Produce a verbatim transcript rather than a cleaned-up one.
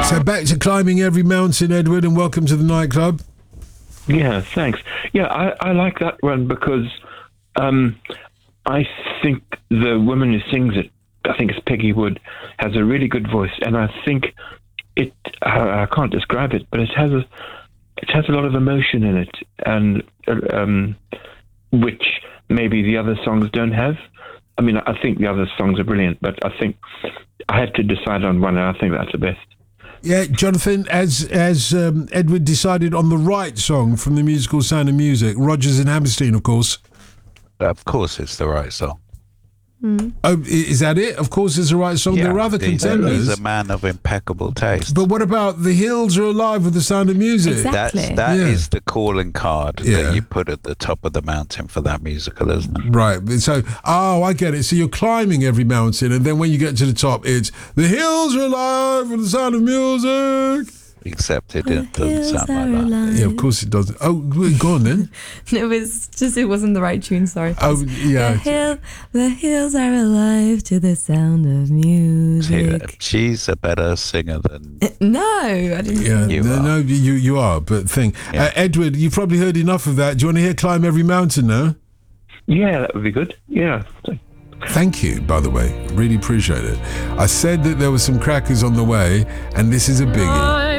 So back to climbing every mountain, Edward, and welcome to the nightclub. Yeah, thanks. Yeah, I, I like that one because um, I think the woman who sings it, I think it's Peggy Wood, has a really good voice, and I think it. I, I can't describe it, but it has a it has a lot of emotion in it, and um, which maybe the other songs don't have. I mean, I think the other songs are brilliant, but I think I had to decide on one, and I think that's the best. Yeah, Jonathan, as as um, Edward decided on the right song from the musical Sound of Music, Rodgers and Hammerstein, of course. Of course, it's the right song. Mm. Oh, is that it? Of course, it's the right song. Yeah, there are other he's, contenders. He's a man of impeccable taste. But what about The Hills Are Alive with the Sound of Music? Exactly. That's, that yeah. is the calling card yeah. that you put at the top of the mountain for that musical, isn't it? Right. So, oh, I get it. So you're climbing every mountain, and then when you get to the top, it's The Hills Are Alive with the Sound of Music. Except it didn't, doesn't sound like that. Yeah, of course it doesn't. Oh, go on then. It was just, it wasn't the right tune, sorry. Oh, yeah. The, hill, the hills are alive to the sound of music. Yeah, she's a better singer than... No, I didn't. Yeah, You no, are. no, you, you are, but thing. Yeah. Uh, Edward, you've probably heard enough of that. Do you want to hear Climb Every Mountain now? Yeah, that would be good. Yeah. Thank you, by the way. Really appreciate it. I said that there were some crackers on the way, and this is a biggie.